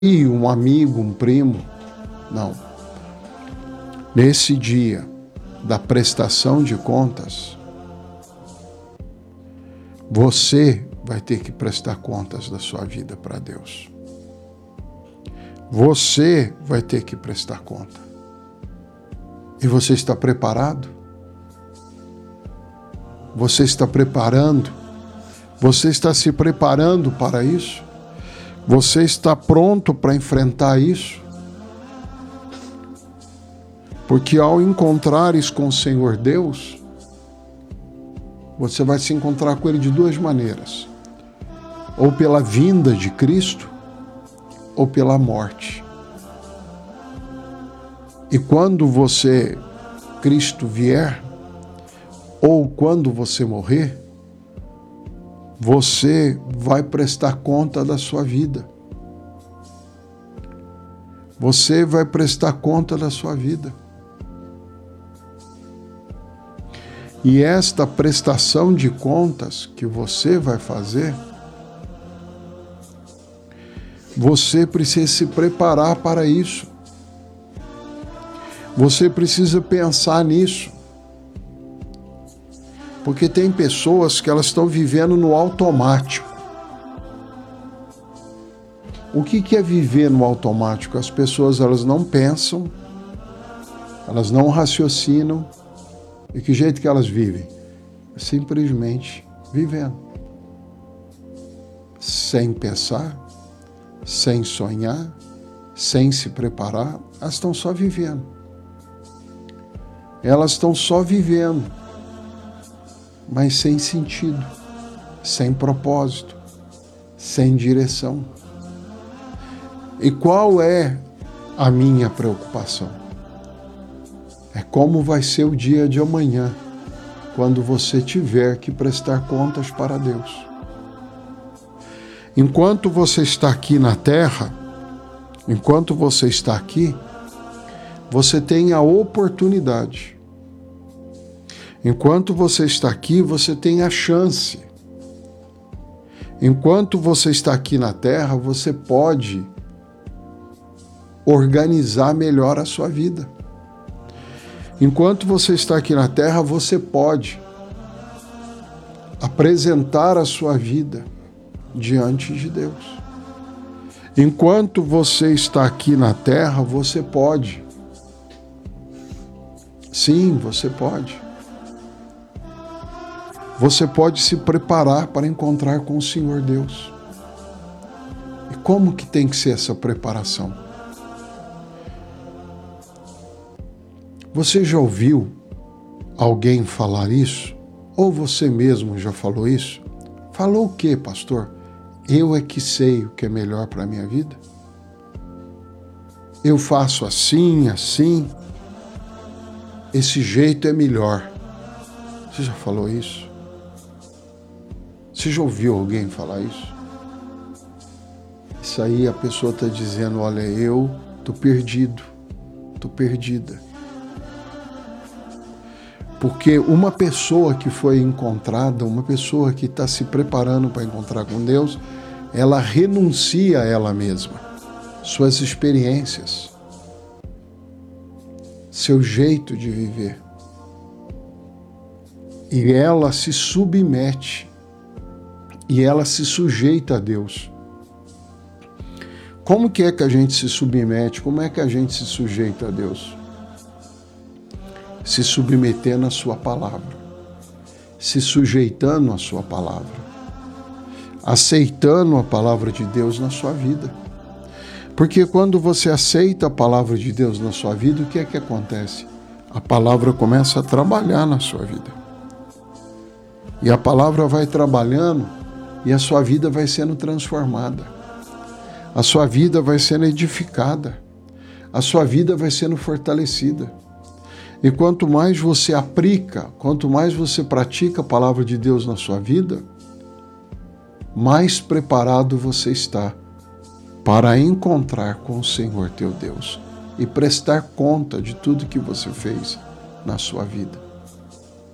um amigo, um primo. Não. Nesse dia da prestação de contas, você vai ter que prestar contas da sua vida para Deus. Você vai ter que prestar conta. E você está preparado? Você está preparando? Você está se preparando para isso? Você está pronto para enfrentar isso? Porque ao encontrares com o Senhor Deus, você vai se encontrar com Ele de duas maneiras. Ou pela vinda de Cristo, ou pela morte. E quando Cristo vier, ou quando você morrer, você vai prestar conta da sua vida. Você vai prestar conta da sua vida. E esta prestação de contas que você vai fazer, você precisa se preparar para isso. Você precisa pensar nisso. Porque tem pessoas que elas estão vivendo no automático. O que é viver no automático? As pessoas elas não pensam, elas não raciocinam. E que jeito que elas vivem? Simplesmente vivendo. Sem pensar, sem sonhar, sem se preparar, elas estão só vivendo. Elas estão só vivendo, mas sem sentido, sem propósito, sem direção. E qual é a minha preocupação? É como vai ser o dia de amanhã, quando você tiver que prestar contas para Deus. Enquanto você está aqui na terra, enquanto você está aqui, você tem a oportunidade. Enquanto você está aqui, você tem a chance. Enquanto você está aqui na terra, você pode organizar melhor a sua vida. Enquanto você está aqui na terra, você pode apresentar a sua vida diante de Deus. Enquanto você está aqui na terra, você pode. Sim, você pode. Você pode se preparar para encontrar com o Senhor Deus. E como que tem que ser essa preparação? Você já ouviu alguém falar isso? Ou você mesmo já falou isso? Falou o quê, pastor? Eu é que sei o que é melhor para a minha vida? Eu faço assim, assim. Esse jeito é melhor. Você já falou isso? Você já ouviu alguém falar isso? Isso aí a pessoa está dizendo, olha, eu estou perdido, estou perdida. Porque uma pessoa que foi encontrada, uma pessoa que está se preparando para encontrar com Deus, ela renuncia a ela mesma, suas experiências, seu jeito de viver. E ela se submete, e ela se sujeita a Deus. Como que é que a gente se submete? Como é que a gente se sujeita a Deus? Se submetendo à sua palavra, se sujeitando à sua palavra, aceitando a palavra de Deus na sua vida. Porque quando você aceita a palavra de Deus na sua vida, o que é que acontece? A palavra começa a trabalhar na sua vida. E a palavra vai trabalhando e a sua vida vai sendo transformada. A sua vida vai sendo edificada. A sua vida vai sendo fortalecida. E quanto mais você aplica, quanto mais você pratica a palavra de Deus na sua vida, mais preparado você está para encontrar com o Senhor teu Deus e prestar conta de tudo que você fez na sua vida.